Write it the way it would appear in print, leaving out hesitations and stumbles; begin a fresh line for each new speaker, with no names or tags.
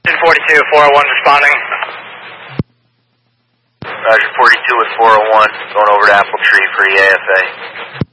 42, 401 responding.
Roger, 42 with 401, going over to Apple Tree for the AFA.